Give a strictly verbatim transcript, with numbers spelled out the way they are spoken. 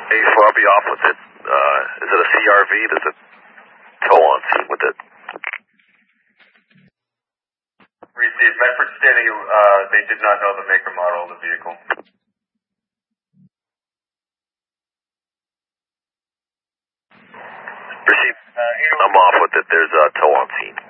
eight four, I'll be off with it. Uh, is it a C R V? Does it tow on scene with it? Received. Medford stating uh, they did not know the make or model of the vehicle. Received. I'm off with it. There's a tow on scene.